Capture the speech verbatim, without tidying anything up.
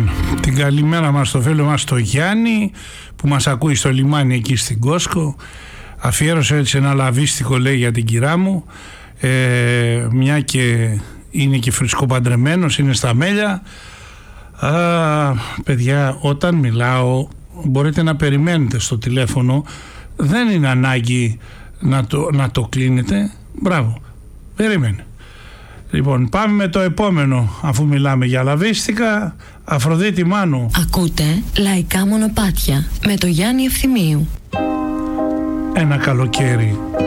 Λοιπόν, την καλημέρα μας στο φίλο μας το Γιάννη που μας ακούει στο λιμάνι εκεί στην Κόσκο. Αφιέρωσε έτσι ένα λαβίστικο, λέει, για την κυρά μου, ε, μια και είναι και φρισκοπαντρεμένος, είναι στα Μέλια. Α, παιδιά, όταν μιλάω μπορείτε να περιμένετε στο τηλέφωνο, δεν είναι ανάγκη να το, να το κλείνετε. Μπράβο, περίμενε. Λοιπόν, πάμε με το επόμενο, αφού μιλάμε για λαβίστικα. Αφροδίτη Μάνου. Ακούτε Λαϊκά Μονοπάτια με το Γιάννη Ευθυμίου. Ένα καλοκαίρι